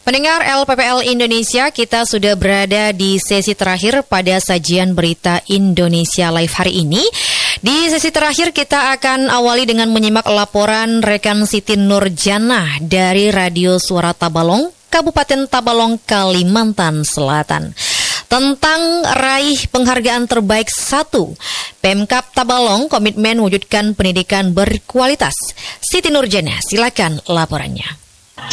Pendengar LPPL Indonesia, kita sudah berada di sesi terakhir pada sajian berita Indonesia Live hari ini. Di sesi terakhir kita akan awali dengan menyimak laporan rekan Siti Nurjana dari Radio Suara Tabalong, Kabupaten Tabalong, Kalimantan Selatan. Tentang raih penghargaan terbaik 1, Pemkab Tabalong komitmen wujudkan pendidikan berkualitas. Siti Nurjana, silakan laporannya.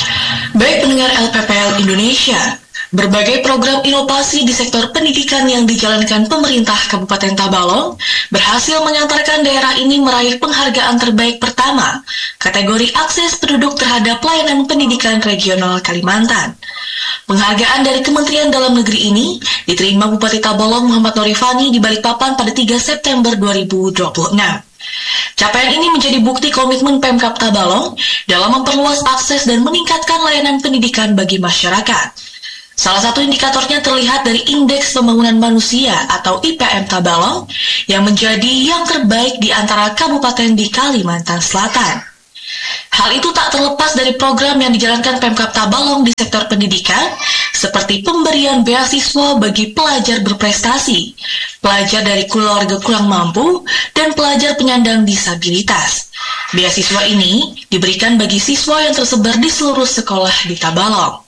Baik pendengar LPPL Indonesia, berbagai program inovasi di sektor pendidikan yang dijalankan pemerintah Kabupaten Tabalong berhasil mengantarkan daerah ini meraih penghargaan terbaik pertama, kategori akses penduduk terhadap pelayanan pendidikan regional Kalimantan. Penghargaan dari Kementerian Dalam Negeri ini diterima Bupati Tabalong Muhammad Norifani di Balikpapan pada 3 September 2026. Capaian ini menjadi bukti komitmen Pemkab Tabalong dalam memperluas akses dan meningkatkan layanan pendidikan bagi masyarakat. Salah satu indikatornya terlihat dari Indeks Pembangunan Manusia atau IPM Tabalong yang menjadi yang terbaik di antara kabupaten di Kalimantan Selatan. Hal itu tak terlepas dari program yang dijalankan Pemkab Tabalong di sektor pendidikan, seperti pemberian beasiswa bagi pelajar berprestasi, pelajar dari keluarga kurang mampu, dan pelajar penyandang disabilitas. Beasiswa ini diberikan bagi siswa yang tersebar di seluruh sekolah di Tabalong.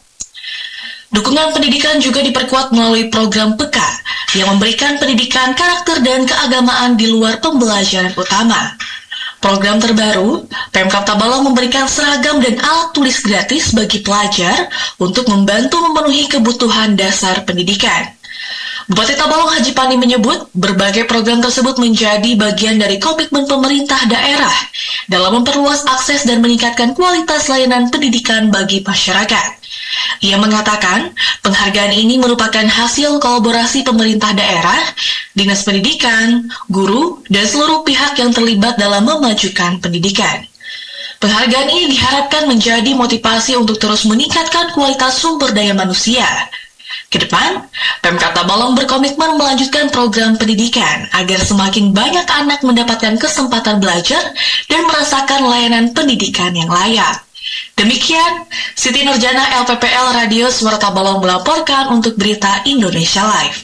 Dukungan pendidikan juga diperkuat melalui program PEKA yang memberikan pendidikan karakter dan keagamaan di luar pembelajaran utama. Program terbaru, Pemkab Tabalong memberikan seragam dan alat tulis gratis bagi pelajar untuk membantu memenuhi kebutuhan dasar pendidikan. Bupati Tabalong Haji Pani menyebut berbagai program tersebut menjadi bagian dari komitmen pemerintah daerah dalam memperluas akses dan meningkatkan kualitas layanan pendidikan bagi masyarakat. Ia mengatakan penghargaan ini merupakan hasil kolaborasi pemerintah daerah, dinas pendidikan, guru, dan seluruh pihak yang terlibat dalam memajukan pendidikan. Penghargaan ini diharapkan menjadi motivasi untuk terus meningkatkan kualitas sumber daya manusia. Kedepan, Pemkab Tabalong berkomitmen melanjutkan program pendidikan agar semakin banyak anak mendapatkan kesempatan belajar dan merasakan layanan pendidikan yang layak. Demikian, Siti Nurjana LPPL Radio Suara Tabalong melaporkan untuk berita Indonesia Live.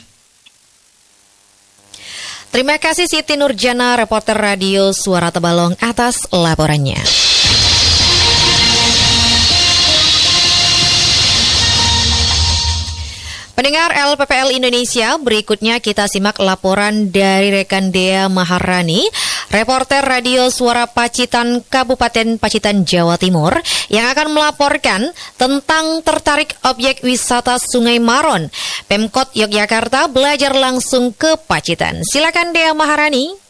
Terima kasih Siti Nurjana, reporter Radio Suara Tabalong atas laporannya. Pendengar LPPL Indonesia, berikutnya kita simak laporan dari rekan Dea Maharani, reporter Radio Suara Pacitan, Kabupaten Pacitan, Jawa Timur, yang akan melaporkan tentang tertarik objek wisata Sungai Maron. Pemkot Yogyakarta belajar langsung ke Pacitan. Silakan Dea Maharani.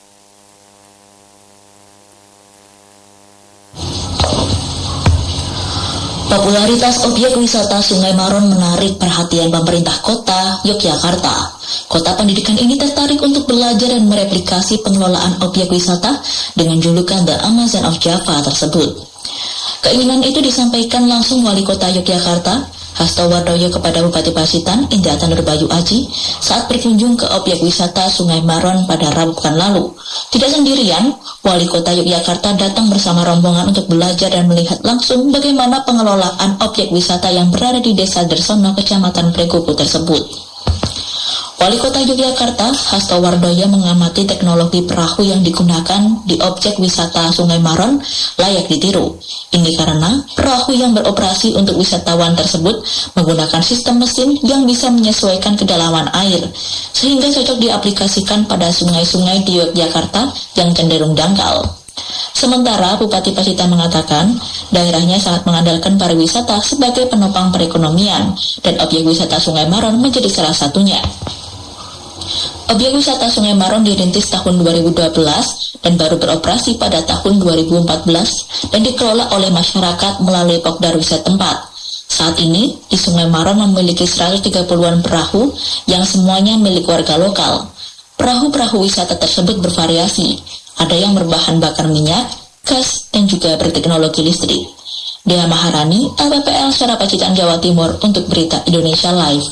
Popularitas objek wisata Sungai Maron menarik perhatian pemerintah kota Yogyakarta. Kota pendidikan ini tertarik untuk belajar dan mereplikasi pengelolaan objek wisata dengan julukan The Amazon of Java tersebut. Keinginan itu disampaikan langsung Wali Kota Yogyakarta, Hasto Wardoyo, kepada Bupati Pacitan, Indrata Nurbayu Aji, saat berkunjung ke objek wisata Sungai Maron pada Rabu pekan lalu. Tidak sendirian, Wali Kota Yogyakarta datang bersama rombongan untuk belajar dan melihat langsung bagaimana pengelolaan objek wisata yang berada di Desa Dersono, Kecamatan Pregopo tersebut. Wali Kota Yogyakarta, Hasto Wardoyo, mengamati teknologi perahu yang digunakan di objek wisata Sungai Maron layak ditiru. Ini karena perahu yang beroperasi untuk wisatawan tersebut menggunakan sistem mesin yang bisa menyesuaikan kedalaman air, sehingga cocok diaplikasikan pada sungai-sungai di Yogyakarta yang cenderung dangkal. Sementara Bupati Pacitan mengatakan daerahnya sangat mengandalkan pariwisata sebagai penopang perekonomian dan objek wisata Sungai Maron menjadi salah satunya. Objek wisata Sungai Maron dirintis tahun 2012 dan baru beroperasi pada tahun 2014 dan dikelola oleh masyarakat melalui Pokdar Wisata tempat. Saat ini, di Sungai Maron memiliki 130-an perahu yang semuanya milik warga lokal. Perahu-perahu wisata tersebut bervariasi, ada yang berbahan bakar minyak, gas, dan juga berteknologi listrik. Dea Maharani, LPPL Suara Pacitan, Jawa Timur untuk berita Indonesia Live.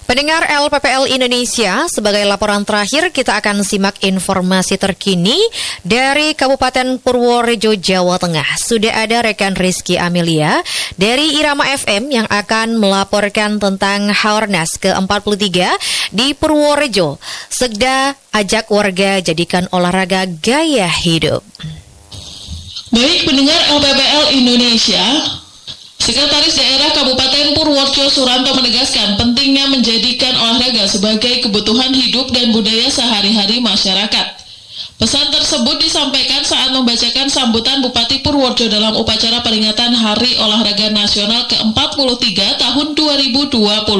Pendengar LPPL Indonesia, sebagai laporan terakhir kita akan simak informasi terkini dari Kabupaten Purworejo, Jawa Tengah. Sudah ada rekan Rizky Amelia dari Irama FM yang akan melaporkan tentang Haornas ke-43 di Purworejo. Sekda ajak warga jadikan olahraga gaya hidup. Baik pendengar LPPL Indonesia, Sekretaris Daerah Kabupaten Purworejo Suranto menegaskan pentingnya menjadikan olahraga sebagai kebutuhan hidup dan budaya sehari-hari masyarakat. Pesan tersebut disampaikan saat membacakan sambutan Bupati Purworejo dalam upacara peringatan Hari Olahraga Nasional ke-43 tahun 2026.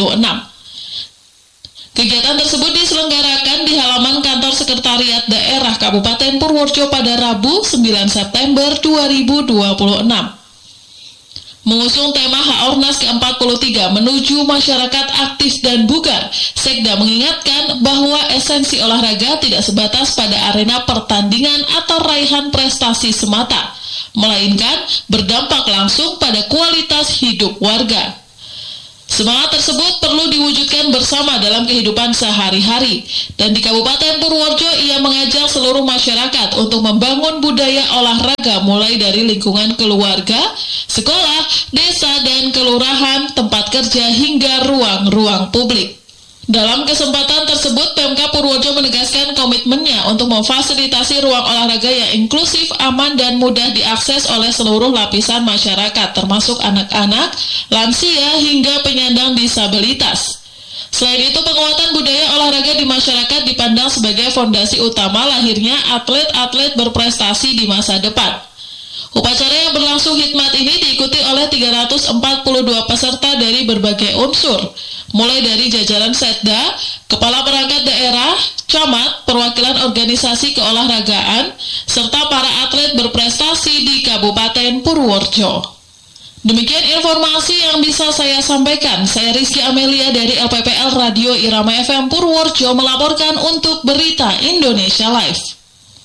Kegiatan tersebut diselenggarakan di halaman kantor Sekretariat Daerah Kabupaten Purworejo pada Rabu 9 September 2026. Mengusung tema Haornas ke-43 menuju masyarakat aktif dan bugar, Sekda mengingatkan bahwa esensi olahraga tidak sebatas pada arena pertandingan atau raihan prestasi semata, melainkan berdampak langsung pada kualitas hidup warga. Semangat tersebut perlu diwujudkan bersama dalam kehidupan sehari-hari, dan di Kabupaten Purworejo ia mengajak seluruh masyarakat untuk membangun budaya olahraga mulai dari lingkungan keluarga, sekolah, desa, dan kelurahan, tempat kerja hingga ruang-ruang publik. Dalam kesempatan tersebut, Pemkab Purworejo menegaskan komitmennya untuk memfasilitasi ruang olahraga yang inklusif, aman, dan mudah diakses oleh seluruh lapisan masyarakat, termasuk anak-anak, lansia, hingga penyandang disabilitas. Selain itu, penguatan budaya olahraga di masyarakat dipandang sebagai fondasi utama lahirnya atlet-atlet berprestasi di masa depan. Upacara yang berlangsung hikmat ini diikuti oleh 342 peserta dari berbagai unsur, mulai dari jajaran Setda, kepala perangkat daerah, camat, perwakilan organisasi keolahragaan, serta para atlet berprestasi di Kabupaten Purworejo. Demikian informasi yang bisa saya sampaikan. Saya Rizky Amelia dari LPPL Radio Irama FM Purworejo melaporkan untuk Berita Indonesia Live.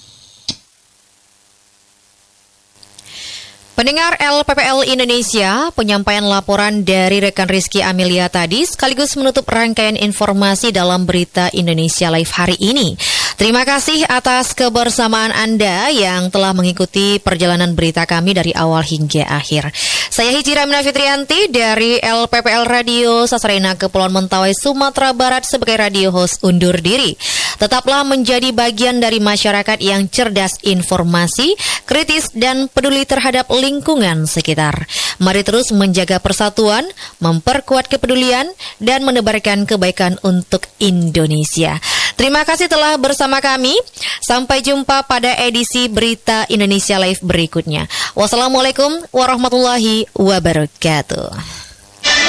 Pendengar LPPL Indonesia, penyampaian laporan dari rekan Rizky Amelia tadi sekaligus menutup rangkaian informasi dalam Berita Indonesia Live hari ini. Terima kasih atas kebersamaan Anda yang telah mengikuti perjalanan berita kami dari awal hingga akhir. Saya Hijira Mina Fitrianti dari LPPL Radio Sasarena Kepulauan Mentawai, Sumatera Barat sebagai radio host undur diri. Tetaplah menjadi bagian dari masyarakat yang cerdas informasi, kritis, dan peduli terhadap lingkungan sekitar. Mari terus menjaga persatuan, memperkuat kepedulian, dan menebarkan kebaikan untuk Indonesia. Terima kasih telah bersama kami. Sampai jumpa pada edisi Berita Indonesia Live berikutnya. Wassalamualaikum warahmatullahi wabarakatuh.